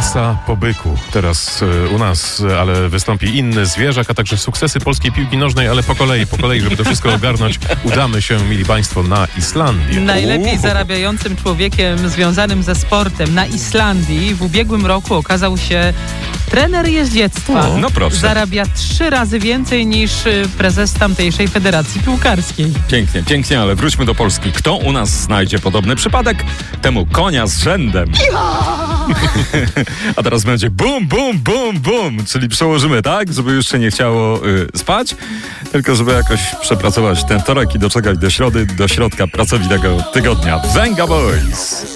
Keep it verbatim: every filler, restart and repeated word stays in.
Kasa po byku. Teraz y, u nas, y, ale wystąpi inny zwierzak, a także sukcesy polskiej piłki nożnej, ale po kolei, po kolei, żeby to wszystko ogarnąć, udamy się, mili państwo, na Islandię. Najlepiej Uuu. zarabiającym człowiekiem związanym ze sportem na Islandii w ubiegłym roku okazał się trener jeździectwa. O, no proszę. Zarabia trzy razy więcej niż y, prezes tamtejszej federacji piłkarskiej. Pięknie, pięknie, ale wróćmy do Polski. Kto u nas znajdzie podobny przypadek? Temu konia z rzędem. A teraz będzie bum, bum, bum, bum, czyli przełożymy tak, żeby już się nie chciało y, spać, tylko żeby jakoś przepracować ten wtorek i doczekać do środy, do środka pracowitego tygodnia. Venga Boys!